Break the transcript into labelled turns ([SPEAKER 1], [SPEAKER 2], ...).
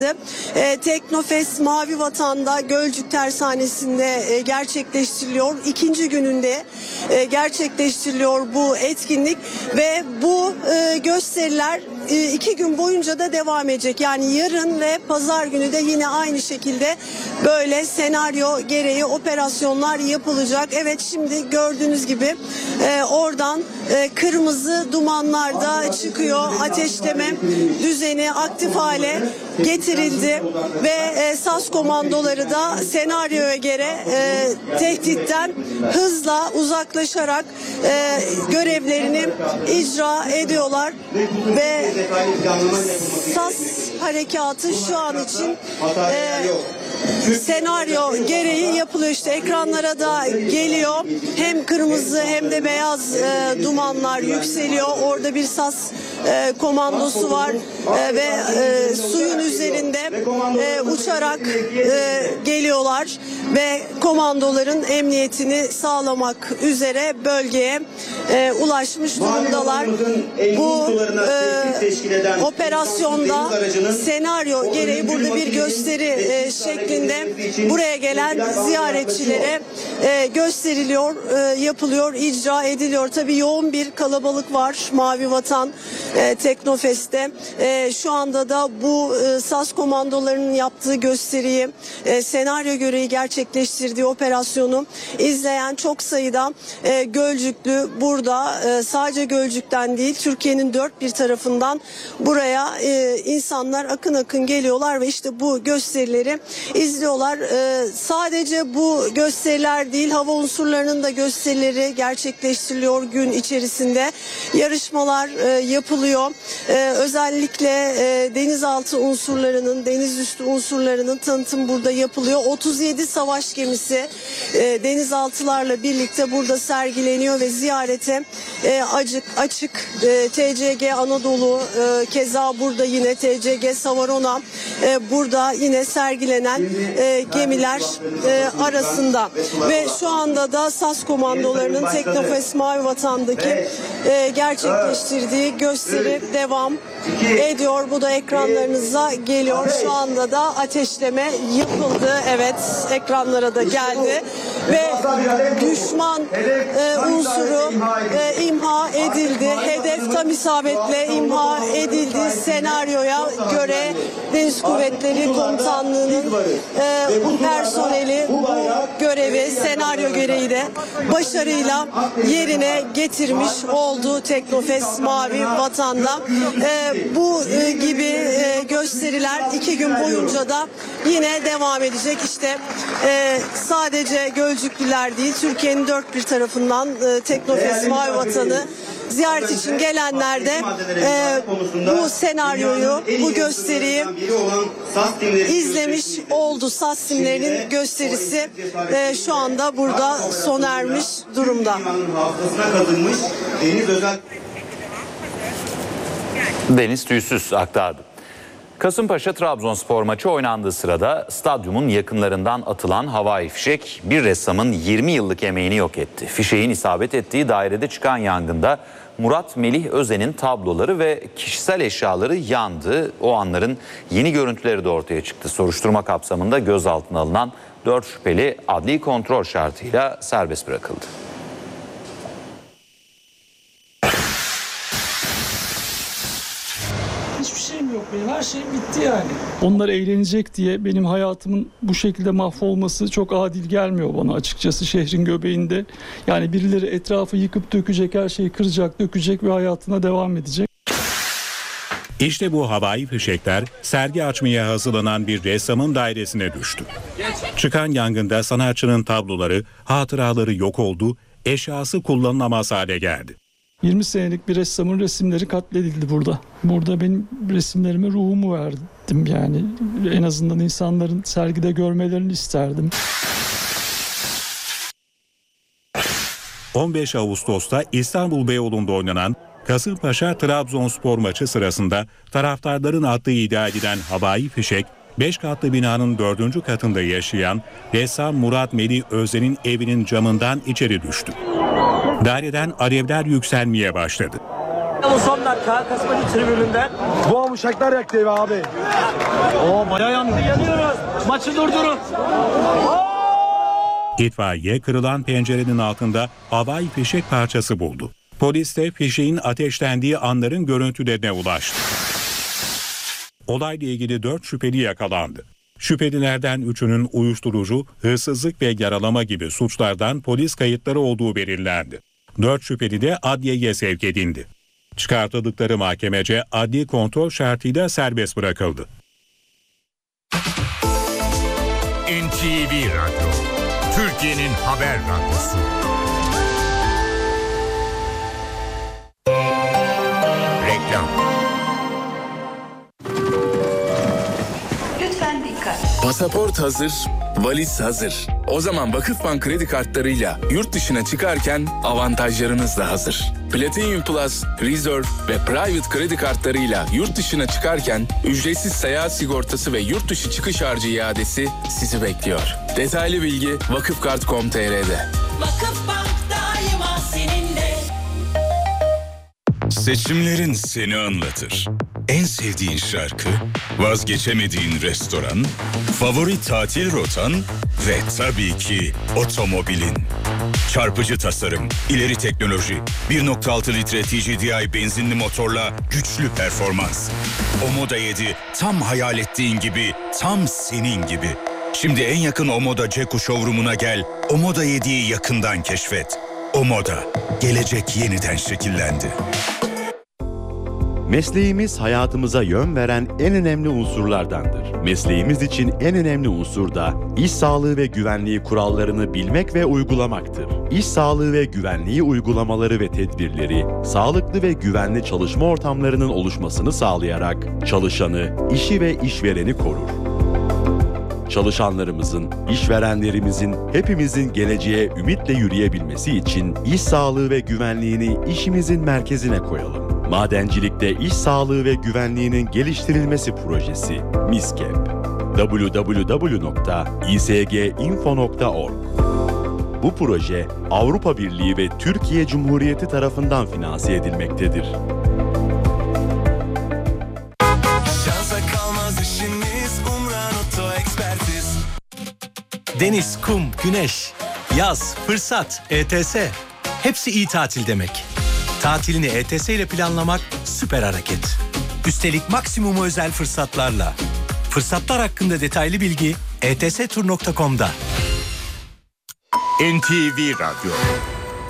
[SPEAKER 1] Teknofest Mavi Vatan'da Gölcük Tersanesi'nde gerçekleştiriliyor. İkinci gününde gerçekleştiriliyor bu etkinlik ve bu gösteriler 2 gün boyunca da devam edecek. Yani yarın ve pazar günü de yine aynı şekilde böyle senaryo gereği operasyonlar yapılacak. Evet, şimdi gördüğünüz gibi oradan kırmızı dumanlar da çıkıyor. Ateşleme düzeni aktif hale getirildi ve SAS komandoları da senaryoya göre tehditten hızla uzaklaşarak görevlerini icra ediyorlar ve SAS harekatı şu an için senaryo gereği yapılıyor. İşte ekranlara da geliyor. Hem kırmızı hem de beyaz dumanlar yükseliyor. Orada bir SAS komandosu var ve suyun üzerinde uçarak geliyorlar ve komandoların emniyetini sağlamak üzere bölgeye ulaşmış durumdalar. Bu operasyonda senaryo gereği burada bir gösteri şeklinde buraya gelen ziyaretçilere gösteriliyor, yapılıyor, icra ediliyor. Tabii yoğun bir kalabalık var Mavi Vatan Teknofest'te. Şu anda da bu SAS komandolarının yaptığı gösteriyi, senaryo gereği gerçekleştirdiği operasyonu izleyen çok sayıda Gölcüklü burada, sadece Gölcük'ten değil Türkiye'nin dört bir tarafından buraya insanlar akın akın geliyorlar ve işte bu gösterileri izliyorlar. Sadece bu gösteriler değil, hava unsurlarının da gösterileri gerçekleştiriliyor gün içerisinde. Yarışmalar yapılıyor. Özellikle denizaltı unsurlarının, denizüstü unsurlarının tanıtım burada yapılıyor. 37 savaş gemisi denizaltılarla birlikte burada sergileniyor ve ziyarete açık. TCG Anadolu keza burada, yine TCG Savarona burada yine sergilenen gemiler arasında ve şu anda da SAS komandolarının Teknofest Mavi Vatan'daki gerçekleştirdiği gösteri devam ediyor. Bu da ekranlarınıza geliyor. Şu anda da ateşleme yapıldı. Evet, ekranlara da geldi ve düşman unsuru imha edildi. Hedef tam isabetle imha edildi. Senaryoya göre Deniz Kuvvetleri Komutanlığı'nın personeli bu görevi, senaryo gereği de başarıyla yerine getirmiş oldu Teknofest Mavi Vatan'da. Bu gibi gösteriler 2 gün boyunca da yine devam edecek. İşte sadece Gölcüklüler değil, Türkiye'nin dört bir tarafından Teknofest Mavi Vatan'ı ziyaret için gelenler de bu senaryoyu, bu gösteriyi izlemiş oldu. SAS timlerinin gösterisi şu anda burada sona ermiş durumda.
[SPEAKER 2] Deniz Tüysüz aktardı. Kasımpaşa-Trabzonspor maçı oynandığı sırada stadyumun yakınlarından atılan havai fişek bir ressamın 20 yıllık emeğini yok etti. Fişeğin isabet ettiği dairede çıkan yangında Murat Melih Özen'in tabloları ve kişisel eşyaları yandı. O anların yeni görüntüleri de ortaya çıktı. Soruşturma kapsamında gözaltına alınan 4 şüpheli adli kontrol şartıyla serbest bırakıldı.
[SPEAKER 3] Hiçbir şeyim yok benim. Her şeyim bitti yani. Onlar eğlenecek diye benim hayatımın bu şekilde mahvolması çok adil gelmiyor bana açıkçası, şehrin göbeğinde. Yani birileri etrafı yıkıp dökecek, her şeyi kıracak, dökecek ve hayatına devam edecek.
[SPEAKER 4] İşte bu havai fişekler sergi açmaya hazırlanan bir ressamın dairesine düştü. Çıkan yangında sanatçının tabloları, hatıraları yok oldu, eşyası kullanılamaz hale geldi.
[SPEAKER 3] 20 senelik bir ressamın resimleri katledildi burada. Burada benim resimlerime ruhumu verdim yani. En azından insanların sergide görmelerini isterdim.
[SPEAKER 4] 15 Ağustos'ta İstanbul Beyoğlu'nda oynanan Kasımpaşa-Trabzonspor maçı sırasında taraftarların attığı iddia edilen havai fişek, 5 katlı binanın 4. katında yaşayan ressam Murat Melih Özen'in evinin camından içeri düştü. Daireden alevler yükselmeye başladı.
[SPEAKER 5] Kaan Kasımpaşa tribününden.
[SPEAKER 6] Bu uşaklar yaktı evi abi.
[SPEAKER 5] Bayağı yanıyoruz. Maçı durdurun.
[SPEAKER 4] İtfaiye kırılan pencerenin altında havai fişek parçası buldu. Polis de fişeğin ateşlendiği anların görüntülerine ulaştı. Olayla ilgili 4 şüpheli yakalandı. Şüphelilerden 3'ünün uyuşturucu, hırsızlık ve yaralama gibi suçlardan polis kayıtları olduğu belirlendi. 4 şüpheli de adliyeye sevk edildi. Çıkartıldıkları mahkemece adli kontrol şartıyla serbest bırakıldı.
[SPEAKER 7] NTV Radyo, Türkiye'nin haber radyosu. Reklam.
[SPEAKER 8] Lütfen dikkat.
[SPEAKER 9] Pasaport hazır, valiz hazır. O zaman Vakıfbank kredi kartlarıyla yurt dışına çıkarken avantajlarınız da hazır. Platinum Plus, Reserve ve Private kredi kartlarıyla yurt dışına çıkarken ücretsiz seyahat sigortası ve yurt dışı çıkış harcı iadesi sizi bekliyor. Detaylı bilgi vakıfkart.com.tr'de.
[SPEAKER 8] Vakıfbank daima seninle.
[SPEAKER 7] Seçimlerin seni anlatır. En sevdiğin şarkı, vazgeçemediğin restoran, favori tatil rotan ve tabii ki otomobilin. Çarpıcı tasarım, ileri teknoloji, 1.6 litre TGDI benzinli motorla güçlü performans. Omoda 7 tam hayal ettiğin gibi, tam senin gibi. Şimdi en yakın Omoda Ceku showroom'una gel, Omoda 7'yi yakından keşfet. Omoda, gelecek yeniden şekillendi.
[SPEAKER 10] Mesleğimiz hayatımıza yön veren en önemli unsurlardandır. Mesleğimiz için en önemli unsur da iş sağlığı ve güvenliği kurallarını bilmek ve uygulamaktır. İş sağlığı ve güvenliği uygulamaları ve tedbirleri, sağlıklı ve güvenli çalışma ortamlarının oluşmasını sağlayarak çalışanı, işi ve işvereni korur. Çalışanlarımızın, işverenlerimizin, hepimizin geleceğe ümitle yürüyebilmesi için iş sağlığı ve güvenliğini işimizin merkezine koyalım. Madencilikte iş sağlığı ve güvenliğinin geliştirilmesi projesi MİSKEP. www.isginfo.org. Bu proje Avrupa Birliği ve Türkiye Cumhuriyeti tarafından finanse edilmektedir.
[SPEAKER 11] Şansa kalmaz işiniz, Umran Oto Ekspertiz.
[SPEAKER 12] Deniz, kum, güneş, yaz, fırsat, ETS. Hepsi iyi tatil demek. Tatilini ETS ile planlamak süper hareket. Üstelik maksimum özel fırsatlarla. Fırsatlar hakkında detaylı bilgi etstur.com'da.
[SPEAKER 7] NTV Radyo,